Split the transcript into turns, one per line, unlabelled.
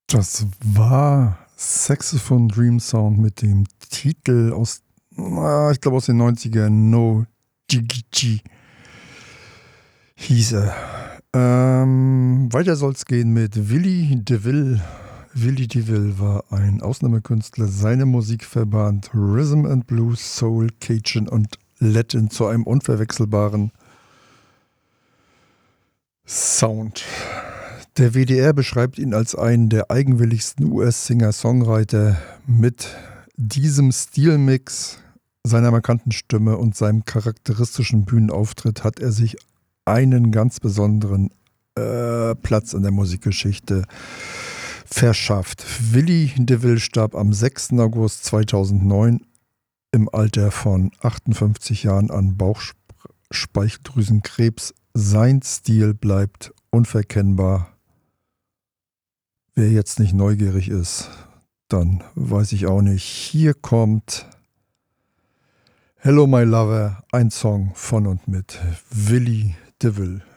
Das war Saxophone Dream Sound mit dem Titel aus, ich glaube aus den 90ern, No Jiggy G hieß er. Weiter soll's gehen mit Willy DeVille. Willy DeVille war ein Ausnahmekünstler. Seine Musik verband Rhythm and Blues, Soul, Cajun und Latin zu einem unverwechselbaren Sound. Der WDR beschreibt ihn als einen der eigenwilligsten US-Singer-Songwriter. Mit diesem Stilmix, seiner markanten Stimme und seinem charakteristischen Bühnenauftritt hat er sich einen ganz besonderen Platz in der Musikgeschichte verschafft. Willy DeVille starb am 6. August 2009 im Alter von 58 Jahren an Bauchspeicheldrüsenkrebs. Sein Stil bleibt unverkennbar. Wer jetzt nicht neugierig ist, dann weiß ich auch nicht. Hier kommt Hello My Lover, ein Song von und mit Willy DeVille.